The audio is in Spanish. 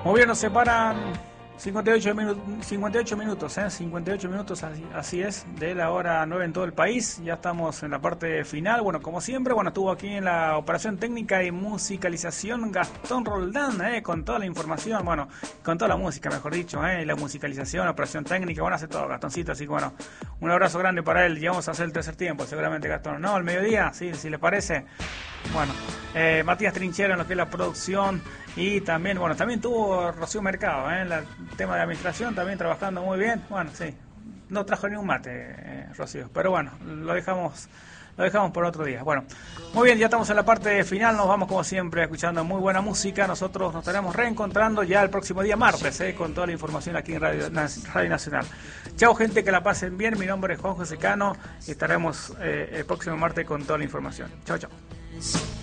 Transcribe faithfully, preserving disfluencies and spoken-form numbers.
Muy bien, nos separan cincuenta y ocho minutos, cincuenta y ocho minutos, ¿eh? cincuenta y ocho minutos, así, así es, de la hora nueve en todo el país. Ya estamos en la parte final. Bueno, como siempre, bueno, estuvo aquí en la operación técnica y musicalización Gastón Roldán, ¿eh? Con toda la información, bueno, con toda la música, mejor dicho, ¿eh? La musicalización, operación técnica, bueno, hace todo Gastoncito, así que bueno, un abrazo grande para él. Y vamos a hacer el tercer tiempo, seguramente, Gastón. ¿No? Al mediodía, sí, si le parece. Bueno, eh, Matías Trinchero en lo que es la producción. Y también, bueno, también tuvo Rocío Mercado, ¿eh? En el tema de administración, también trabajando muy bien. Bueno, sí, no trajo ni un mate, eh, Rocío, pero bueno, lo dejamos lo dejamos por otro día. Bueno, muy bien, ya estamos en la parte final, nos vamos como siempre escuchando muy buena música. Nosotros nos estaremos reencontrando ya el próximo día martes, ¿eh? Con toda la información aquí en Radio, Radio Nacional. Chao, gente, que la pasen bien. Mi nombre es Juan José Cano y estaremos eh, el próximo martes con toda la información. Chao, chao.